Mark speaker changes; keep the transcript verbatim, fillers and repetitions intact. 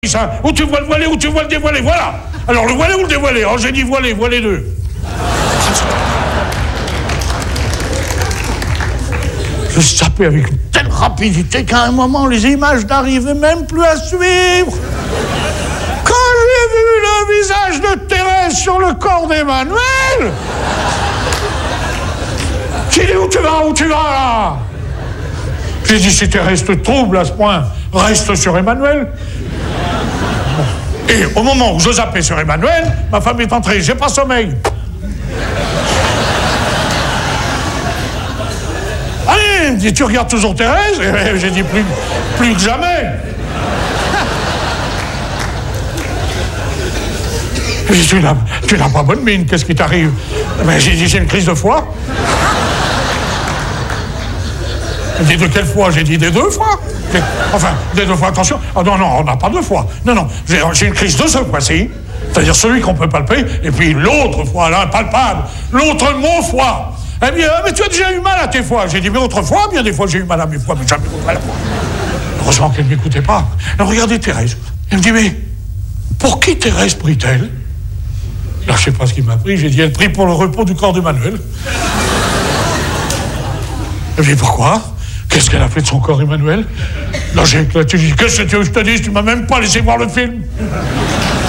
Speaker 1: Ça. Où tu vois le voilé, où tu vois le dévoilé, voilà. Alors le voilé ou le dévoilé? Oh, j'ai dit voilé, voilé deux. Je sapais avec une telle rapidité qu'à un moment, les images n'arrivaient même plus à suivre. Quand j'ai vu le visage de Thérèse sur le corps d'Emmanuel, j'ai dit, où tu vas, où tu vas, là? J'ai dit, si Thérèse te trouble à ce point, reste sur Emmanuel. Et au moment où je zappais sur Emmanuel, ma femme est entrée, j'ai pas sommeil. Allez, elle me dit, tu regardes toujours Thérèse? Et j'ai dit, plus, plus que jamais. J'ai dit, tu n'as, tu n'as pas bonne mine, qu'est-ce qui t'arrive? Ben, j'ai dit, j'ai une crise de foie. Elle dit, de quelle fois? J'ai dit, des deux fois. Enfin, des deux fois, attention. Ah non, non, on n'a pas deux fois. Non, non, j'ai, j'ai une crise de ce fois-ci, c'est-à-dire celui qu'on peut palper, et puis l'autre fois, l'impalpable, l'autre mon foie. Elle me dit, ah, mais tu as déjà eu mal à tes foies. J'ai dit, mais autrefois, bien des fois, j'ai eu mal à mes foies, mais jamais mal à la foie. Heureusement qu'elle ne m'écoutait pas. Alors, regardez Thérèse. Elle me dit, mais pour qui Thérèse prie-t-elle? Là, je ne sais pas ce qu'il m'a pris. J'ai dit, elle prie pour le repos du corps d'Emmanuel. Elle me dit, pourquoi? Qu'est-ce qu'elle a fait de son corps, Emmanuel? Là, j'ai éclaté. J'ai dit, qu'est-ce que tu veux que je te dise? Tu m'as même pas laissé voir le film.